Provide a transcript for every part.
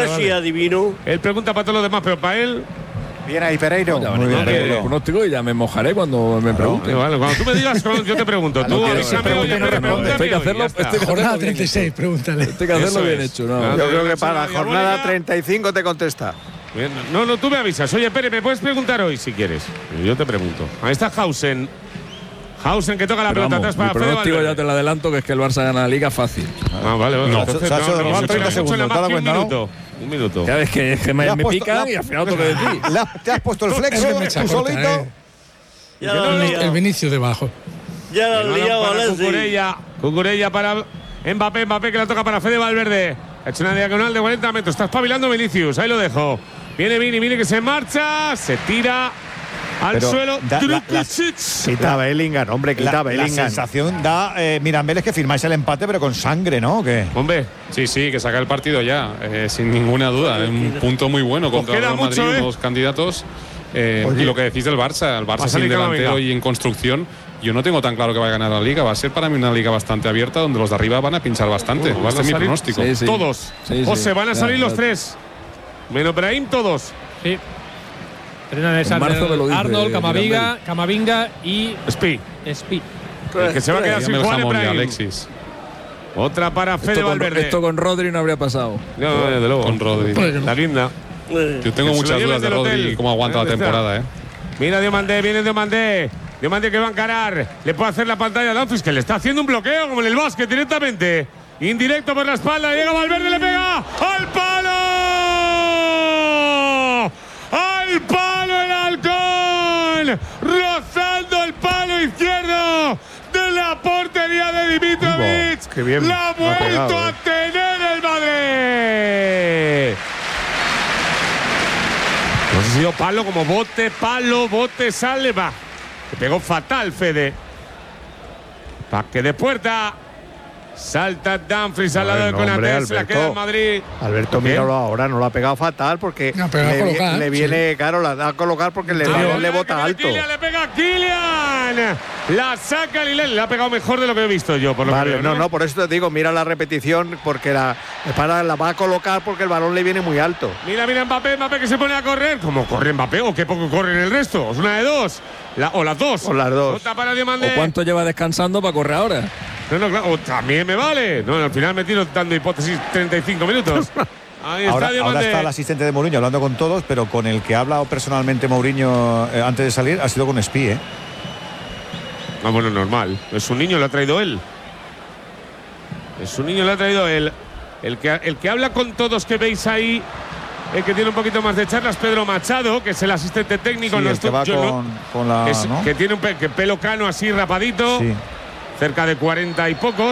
si adivino. Él pregunta para todos los demás, pero para él. Bien ahí, Pereiro. Muy bien, Pereiro. Pronóstico y ya me mojaré cuando me pregunte. Vale, cuando tú me digas, yo te pregunto. Tú Estoy que hacerlo. Jornada 36, pregúntale. Estoy que hacerlo bien hecho. No. Yo creo que para la jornada 35 te contesta. Bien. No, tú me avisas. Oye, Pere, ¿me puedes preguntar hoy si quieres? Yo te pregunto. Ahí está Hausen. Hausen que toca la pelota atrás para Fede pronóstico Valverde. ya te lo adelanto, que es que el Barça gana la Liga fácil. Vale. No, no, 30 segundos, ¿te das cuenta, no? Un minuto. Ya ves que me pican y al final tengo que decir. ¿Te has puesto el flexo tú solito? Ya lo han liado. El Vinicius debajo. Ya lo han liado, Cucurella para Mbappé que la toca para Fede Valverde. Ha hecho una diagonal de 40 metros. Está espabilando Vinicius. Ahí lo dejo. Viene Vini que se marcha. Se tira al suelo. Quita Bellingham, hombre, quita Bellingham. La sensación da Mirambel es que firmáis el empate, pero con sangre, ¿no? ¿O qué? Hombre. Sí, que saca el partido ya, sin ninguna duda. Es un punto muy bueno contra el Real Madrid, unos candidatos. Y lo que decís del Barça, el Barça sin delantero y en construcción, yo no tengo tan claro que va a ganar la Liga. Va a ser para mí una Liga bastante abierta, donde los de arriba van a pinchar bastante. Este es mi pronóstico. Sí. Todos. Se van a salir los tres. Menos Brahim, todos. Sí. Arnold, Camavinga y Spi. El que se va a quedar sin jugar es Alexis. Otra para Fede Valverde. Esto con Rodri no habría pasado. No, desde luego. Con Rodri. La guinda. Yo tengo muchas dudas de Rodri y cómo aguanta la temporada, Mira Diomandé, viene Diomandé. Diomandé que va a encarar. Le puede hacer la pantalla a Dumfries, que le está haciendo un bloqueo como en el básquet directamente. Indirecto por la espalda. Llega Valverde, le pega. ¡Al palo! ¡Al palo el halcón! Rozando el palo izquierdo de la portería de Dimitrovic. Qué bien. La ha vuelto a tener el Madrid. No sé si dio palo como bote, sale, va. Se pegó fatal, Fede. Paque de puerta. Salta Dumfries al lado de Konaté, se la queda en Madrid. Alberto, míralo ahora, no lo ha pegado fatal porque le viene, claro, la da a colocar porque le bota alto. Le pega a Kylian. La saca Lilel, le ha pegado mejor de lo que he visto yo, por lo que veo, no, por eso te digo, mira la repetición porque la va a colocar porque el balón le viene muy alto. Mira Mbappé que se pone a correr. ¿Cómo corre Mbappé? ¿O qué poco corre en el resto? ¿Es una de dos? O las dos. O las dos. ¿O cuánto lleva descansando para correr ahora? No, claro, también me vale. No, al final me tiro dando hipótesis 35 minutos. Ahora está el asistente de Mourinho hablando con todos, pero con el que ha hablado personalmente Mourinho antes de salir ha sido con Spi, Bueno, normal. Es un niño, lo ha traído él. El que habla con todos que veis ahí, el que tiene un poquito más de charlas, Pedro Machado, que es el asistente técnico. Sí, que va con la… ¿no? Que tiene un pelo cano así rapadito. Sí. Cerca de 40 y pocos.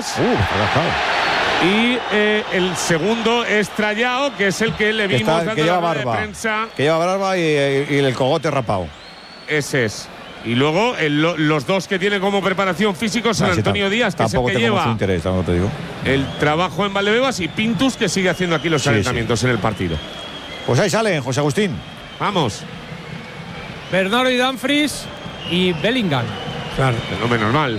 Y el segundo es Trayao, que es el que le vimos dando la rueda de prensa. Que lleva barba y el cogote rapado. Ese es. Y luego los dos que tiene como preparación físico son Antonio Díaz, que es el que lleva interés, te digo. El trabajo en Valdebebas, y Pintus, que sigue haciendo aquí los calentamientos en el partido. Pues ahí salen, José Agustín. Vamos. Bernardo y Dumfries y Bellingham. Claro. Fenómeno normal.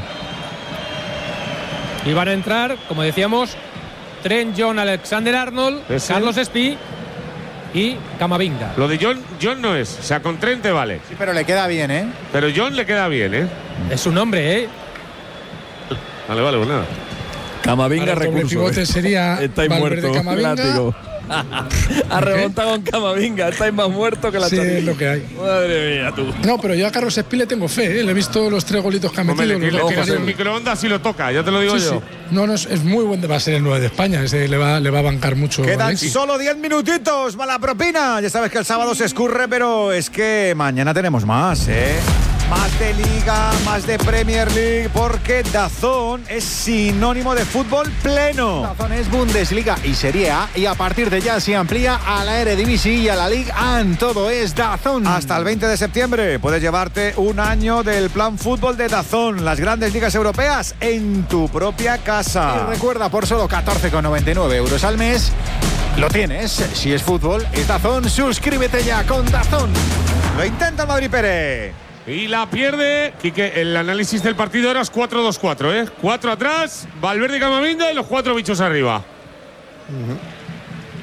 Y van a entrar, como decíamos, Trent, John, Alexander-Arnold, Carlos Spi y Camavinga. Lo de John no es. O sea, con Trent te vale. Sí, pero le queda bien, Pero John le queda bien, Es un hombre, Vale, pues nada. Camavinga recurso. Pivote sería estáis muerto, látigo. Ha remontado con Camavinga, estáis más muertos que la chatina. Sí, es lo que hay. Madre mía, tú. No, pero yo a Carlos Spi le tengo fe, Le he visto los 3 golitos que ha metido. Le tiras en microondas y lo toca, ya te lo digo yo. Sí. No, es muy buen, va a ser el 9 de España, ese le va a bancar mucho. Quedan solo 10 minutitos, mala propina. Ya sabes que el sábado se escurre, pero es que mañana tenemos más, Más de Liga, más de Premier League, porque DAZN es sinónimo de fútbol pleno. DAZN es Bundesliga y Serie A, y a partir de ya se amplía a la Eredivisie y a la Ligue 1. Todo es DAZN. Hasta el 20 de septiembre puedes llevarte un año del plan fútbol de DAZN, las grandes ligas europeas en tu propia casa. Y recuerda, por solo 14,99 euros al mes, lo tienes. Si es fútbol, es DAZN. Suscríbete ya con DAZN. Lo intenta el Madrid Pérez. Y la pierde. Quique, el análisis del partido era 4-2-4, 4 atrás, Valverde y Camavinga y los 4 bichos arriba.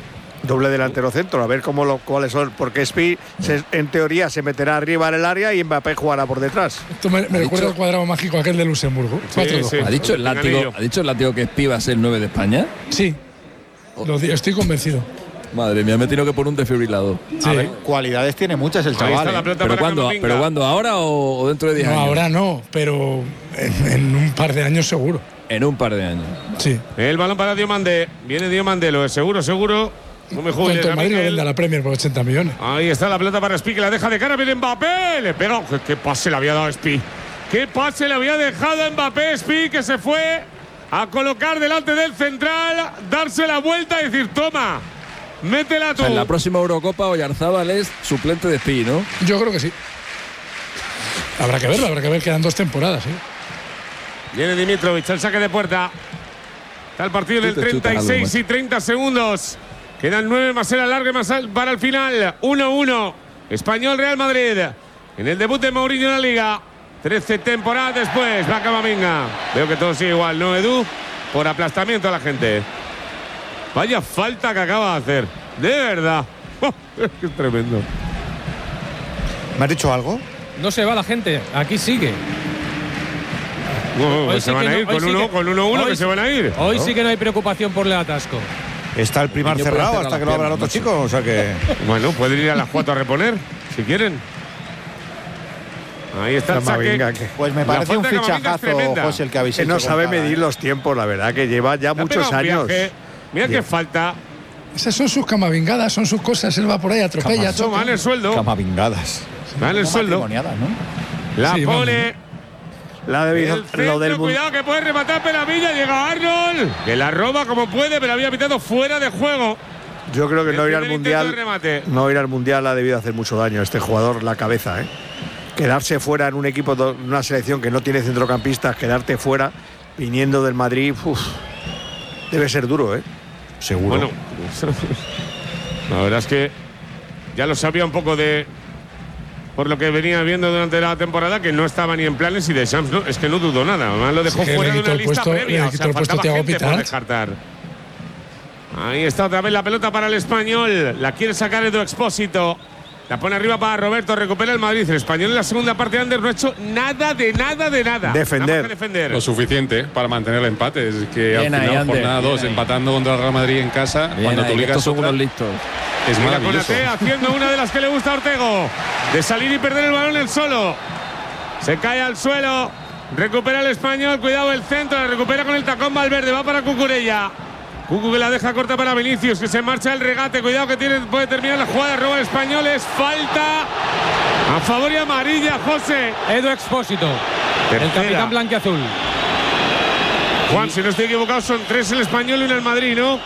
Doble delantero centro, a ver cuáles son, porque Espi en teoría se meterá arriba en el área y Mbappé jugará por detrás. Esto me recuerda al cuadrado mágico aquel de Luxemburgo. Sí, sí. ¿Ha dicho el látigo que Espi va a ser el 9 de España? Sí, estoy convencido. Madre mía, me he tenido que poner un desfibrilador. Sí. A ver, cualidades tiene muchas el chaval. ¿Pero cuándo? ¿Ahora o dentro de 10 años? No, ahora no, pero en un par de años seguro. En un par de años. Sí. El balón para Diomandé. Viene Diomandé, lo es seguro. No me juegue. El Madrid lo vende a la Premier por 80 millones. Ahí está la pelota para Espi, que la deja de cara. Viene Mbappé. Le pega. ¿Qué pase le había dado a Espi? ¿Qué pase le había dejado a Mbappé? Espi, que se fue a colocar delante del central, darse la vuelta y decir: toma, métela tú. O sea, en la próxima Eurocopa, Oyarzábal es suplente de Espi, ¿no? Yo creo que sí. Habrá que ver. Quedan 2 temporadas, ¿eh? Viene Dimitrovic, el saque de puerta. Está el partido en el 36 y 30 segundos. Quedan 9 más el alargue más para el final. 1-1. Español Real Madrid. En el debut de Mourinho en la Liga. 13 temporadas después. Va Camavinga. Veo que todo sigue igual, ¿no, Edu? Por aplastamiento a la gente. Vaya falta que acaba de hacer. De verdad. Qué tremendo. ¿Me has dicho algo? No se va la gente. Aquí sigue. Se van a ir con 1-1 que se van a ir. Hoy sí que no hay preocupación por el atasco. Está el Primar cerrado hasta que lo abran otros chicos, o sea que… Bueno, pueden ir a las 4 a reponer, si quieren. Ahí está el saque. Pues me parece un fichajazo, José, el que habéis hecho. No sabe medir los tiempos, la verdad, que lleva ya muchos años. Mira qué falta. Esas son sus camavingadas, son sus cosas. Él va por ahí, atropella. Van el sueldo. Camavingadas. Van el sueldo. ¿no? La sí, pone. La debido, lo del cuidado que puede rematar Peravilla, llega Arnold, que la roba como puede, pero había pitado fuera de juego. Yo creo que no ir al mundial. No ir al mundial ha debido hacer mucho daño a este jugador, la cabeza, ¿eh? Quedarse fuera en un equipo, en una selección que no tiene centrocampistas, quedarte fuera viniendo del Madrid, debe ser duro, ¿eh? Seguro. Bueno, la verdad es que ya lo sabía un poco por lo que venía viendo durante la temporada, que no estaba ni en planes y de Champs, ¿no? Es que no dudó nada. Además lo dejó fuera de una lista previa. O sea, faltaba gente por descartar. Ahí está otra vez la pelota para el Español. La quiere sacar Edu Expósito. La pone arriba para Roberto. Recupera el Madrid. El Español en la segunda parte de Ander no ha hecho nada. Defender. Lo suficiente para mantener el empate. Es que al final, jornada 2, empatando contra el Real Madrid en casa, cuando tú ligas otra, listos. Es maravilloso. Konaté haciendo una de las que le gusta a Ortego, de salir y perder el balón él solo. Se cae al suelo. Recupera el Español. Cuidado el centro. La recupera con el tacón Valverde. Va para Cucurella. Cucu que la deja corta para Vinicius, que se marcha el regate. Cuidado que puede terminar la jugada. Roba el Español. Es falta a favor y amarilla, José. Edu Expósito, el capitán blanquiazul. Juan, si no estoy equivocado, son 3 el Español y 1 el Madrid, ¿no?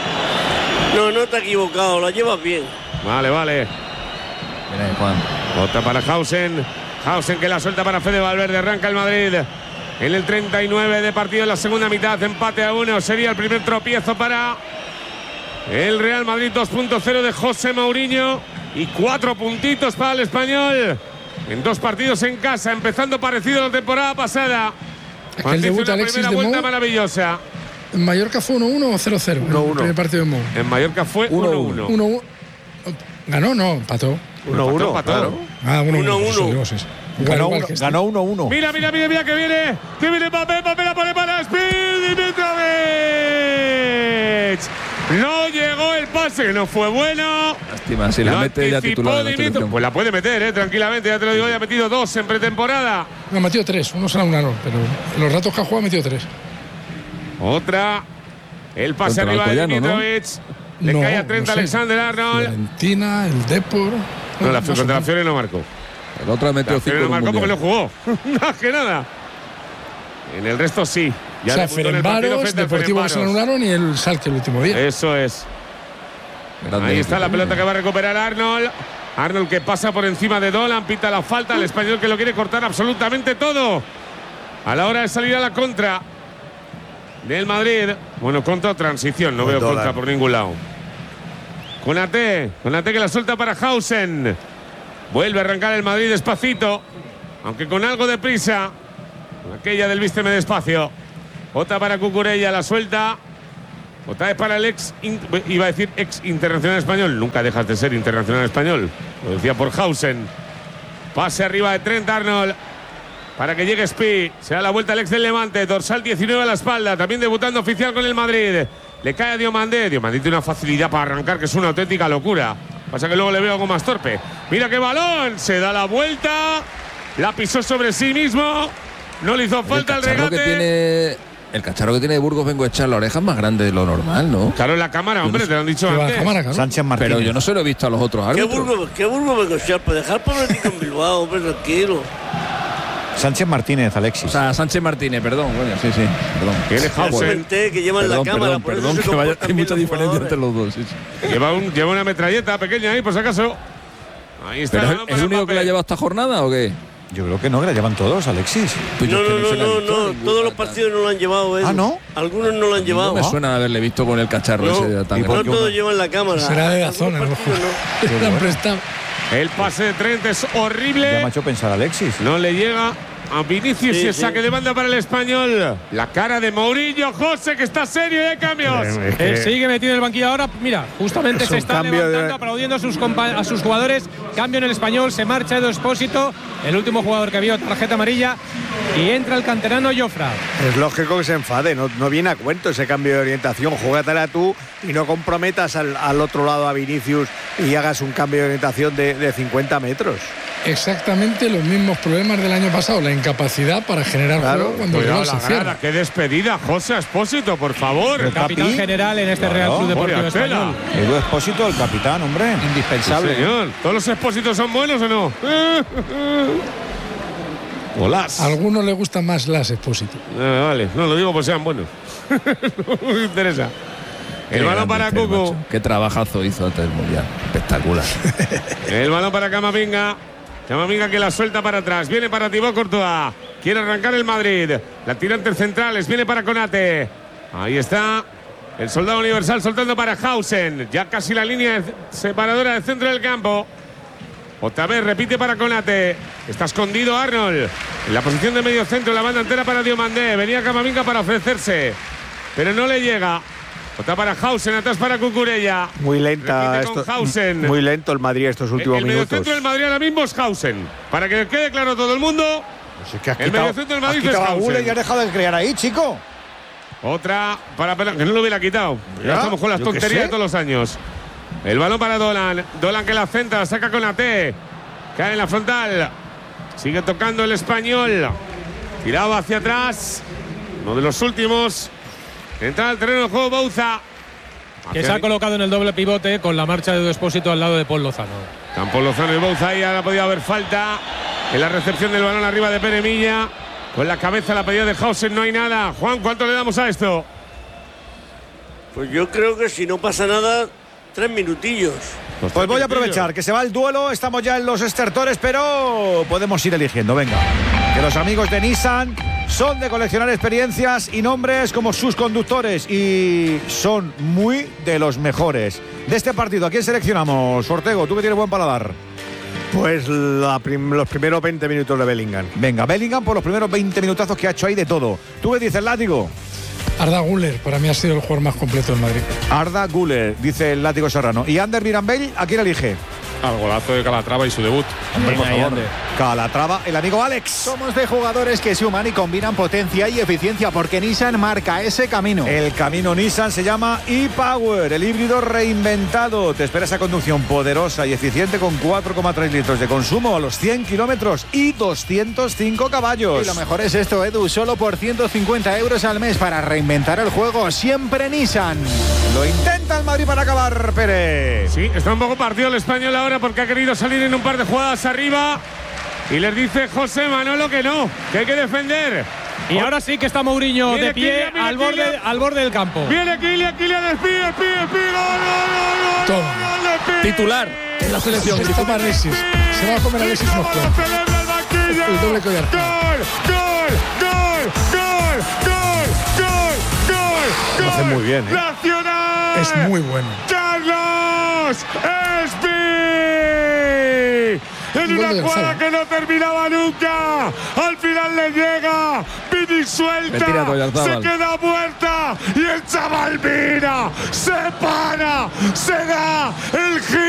No te has equivocado, lo llevas bien. Vale. Mira, Juan. Otra para Hausen. Hausen que la suelta para Fede Valverde. Arranca el Madrid. En el 39 de partido en la segunda mitad, empate a 1. Sería el primer tropiezo para el Real Madrid 2.0 de José Mourinho. Y 4 puntitos para el Español. En 2 partidos en casa, empezando parecido a la temporada pasada. El debut de Alexis primera de vuelta Mou, maravillosa. ¿En Mallorca fue 1-1 o 0-0? 1-1. El primer partido de Mou. En Mallorca fue 1-1. 1-1. ¿Ganó? No, empató. 1-1, claro. 1-1. Ganó 1-1. Mira que viene. Que viene Mbappé la pone para Speed. Dimitrovic. No llegó el pase, no fue bueno. Lástima, si la mete ya titular. Pues la puede meter, tranquilamente. Ya te lo digo, ya ha metido 2 en pretemporada. No, ha metido 3. Uno será un ano, pero en los ratos que ha jugado ha metido 3. Otra. El pase arriba de Dimitrovic. Le cae a 30 Alexander Arnold. Argentina, el Depor. No, contra la Fiore no marcó. El otro ha metido 5. No marcó porque lo jugó. Más que nada. En el resto sí. Ya, o sea, Ferencváros, Deportivo que se anularon y el Schalke el último día. Eso es. Ahí está la pelota que va a recuperar Arnold. Arnold que pasa por encima de Dolan, pita la falta. El Español que lo quiere cortar absolutamente todo. A la hora de salir a la contra del Madrid. Bueno, contra o transición. No veo Dolan. Contra por ningún lado. Konaté que la suelta para Hausen. Vuelve a arrancar el Madrid despacito, aunque con algo de prisa. Aquella del vísteme despacio. Otra para Cucurella, la suelta. Otra vez para el iba a decir ex internacional español. Nunca dejas de ser internacional español. Lo decía por Hausen. Pase arriba de Trent Arnold para que llegue Spi. Se da la vuelta al ex del Levante. Dorsal 19 a la espalda. También debutando oficial con el Madrid. Le cae a Diomandé. Diomandé tiene una facilidad para arrancar que es una auténtica locura. Pasa que luego le veo algo más torpe. Mira qué balón. Se da la vuelta. La pisó sobre sí mismo. No le hizo falta el regate. El cacharro que tiene de Burgos Bengoechea la oreja es más grande de lo normal, ¿no? Claro, en la cámara, hombre, te lo han dicho antes. Cámara, Sánchez Martínez. Pero yo no se lo he visto a los otros árbitros. ¿Qué Burgos Bengoechea? Pues dejar por venir con Bilbao, hombre, tranquilo. Sánchez Martínez, Alexis. O sea, Sánchez Martínez, perdón, coño, sí, perdón. ¿Quién es Hausen? Que llevan la cámara, perdón, que hay mucha diferencia entre los dos. Sí. Lleva una metralleta pequeña ahí, por si acaso. Ahí está. ¿Pero es el único que la lleva esta jornada o qué? Yo creo que no, que la llevan todos, Alexis. Pues no, todos los partidos no lo han llevado. Ah, ¿no? Algunos no lo han llevado. No me suena haberle visto con el cacharro ese de tan grande. No todos llevan la cámara. Será de Dazón, a lo mejor. Le han prestado. El pase de Trent es horrible. Ya me ha hecho pensar Alexis. No le llega a Vinicius y el saque de banda para el español. La cara de Mourinho, José, que está serio y hay cambios. Sigue metido en el banquillo ahora. Mira, justamente se está levantando, aplaudiendo a sus jugadores. Cambio en el español, se marcha Edu Expósito, el último jugador que vio tarjeta amarilla, y entra el canterano Jofra. Es lógico que se enfade, no viene a cuento ese cambio de orientación. Júgatela tú y no comprometas al otro lado a Vinicius y hagas un cambio de orientación de 50 metros. Exactamente los mismos problemas del año pasado, la incapacidad para generar juego cuando el rival se cierra. ¡Qué despedida, José Expósito, por favor! El capitán general en este Real Club Deportivo Español. Edu Expósito, el capitán, hombre. Indispensable. Sí, señor. ¿Todos los Expósitos son buenos o no? ¿O las? A algunos les gustan más las Expósito. Vale, no lo digo por sean buenos. No me interesa. El balón para Cucu. Qué trabajazo hizo antes del Mundial. Espectacular. El balón para Camavinga. Camavinga que la suelta para atrás. Viene para Thibaut Courtois. Quiere arrancar el Madrid. La tira entre centrales. Viene para Konate. Ahí está el soldado universal soltando para Hausen. Ya casi la línea separadora del centro del campo. Otra vez repite para Konate. Está escondido Arnold. En la posición de medio centro. La banda entera para Diomandé. Venía Camavinga para ofrecerse, pero no le llega. Otra para Hausen, atrás para Cucurella. Muy lenta Hausen. Muy lento el Madrid estos últimos minutos. El mediocentro del Madrid ahora mismo es Hausen. Para que quede claro a todo el mundo. Pues es que el mediocentro del Madrid es Hausen. Y has dejado de crear ahí, chico. Otra para que no lo hubiera quitado. Ya estamos con las tonterías de todos los años. El balón para Dolan. Dolan que la centra, saca con la T. Cae en la frontal. Sigue tocando el español. Tirado hacia atrás. Uno de los últimos. Entra al terreno de juego Bouza. Que se ha colocado en el doble pivote con la marcha de Edu Expósito al lado de Paul Lozano. Paul Lozano y Bouza ahí ahora podía haber falta. En la recepción del balón arriba de Pere Milla. Con la cabeza la pedida de Hausen, no hay nada. Juan, ¿cuánto le damos a esto? Pues yo creo que si no pasa nada, 3 minutillos. Pues voy a aprovechar que se va el duelo. Estamos ya en los estertores, pero podemos ir eligiendo. Venga, que los amigos de Nissan son de coleccionar experiencias y nombres como sus conductores, y son muy de los mejores. De este partido, ¿a quién seleccionamos, Ortego? Tú que tienes buen paladar. Pues los primeros 20 minutos de Bellingham. Venga, Bellingham por los primeros 20 minutazos que ha hecho ahí de todo. ¿Tú qué dices, Látigo? Arda Güler, para mí ha sido el jugador más completo del Madrid. Arda Güler, dice el Látigo Serrano. ¿Y Ander Mirambell, a quién elige? Al golazo de Calatrava y su debut. Hombre, por favor. Calatrava, el amigo Alex. Somos de jugadores que suman y combinan potencia y eficiencia, porque Nissan marca ese camino. El camino Nissan se llama e-Power, el híbrido reinventado. Te espera esa conducción poderosa y eficiente con 4,3 litros de consumo a los 100 kilómetros y 205 caballos. Y lo mejor es esto, Edu, solo por 150 euros al mes para reinventar el juego. Siempre Nissan. Lo intenta el Madrid para acabar, Pérez. Sí, está un poco partido el español ahora porque ha querido salir en un par de jugadas arriba y les dice José Manolo que no, que hay que defender. Y ahora sí que está Mourinho de pie al borde del campo. Viene Kylian despide, gol. Titular en la selección. Se toma Alexis. Se va a comer Alexis unos cuantos. El doble collar. Lo hace muy bien, ¿eh? Nacional. Es muy bueno. Carlos Espi. En una jugada que no terminaba nunca. Al final le llega. Vini suelta, se queda muerta y el chaval mira, se para, se da el giro.